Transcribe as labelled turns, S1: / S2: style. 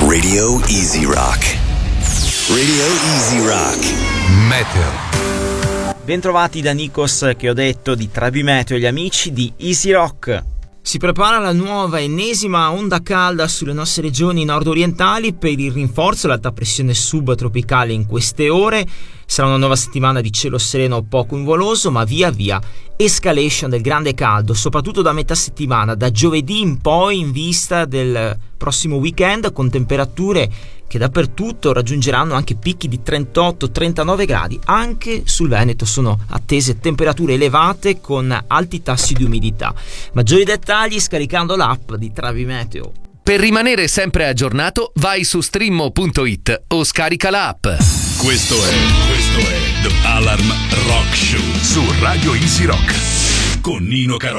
S1: Radio Easy Rock. Radio Easy Rock.
S2: Meteo.
S3: Bentrovati da Nikos, che ho detto di Travi Meteo e gli amici di Easy Rock. Si prepara la nuova ennesima onda calda sulle nostre regioni nord-orientali per il rinforzo dell'alta pressione subtropicale in queste ore. Sarà una nuova settimana di cielo sereno poco nuvoloso, ma via via escalation del grande caldo, soprattutto da metà settimana, da giovedì in poi, in vista del prossimo weekend, con temperature che dappertutto raggiungeranno anche picchi di 38-39 gradi. Anche sul Veneto sono attese temperature elevate con alti tassi di umidità. Maggiori dettagli scaricando l'app di Travi Meteo.
S4: Per rimanere sempre aggiornato, vai su streammo.it o scarica l'app.
S2: Questo è The Alarm Rock Show su Radio Easy Rock con Nino Carò.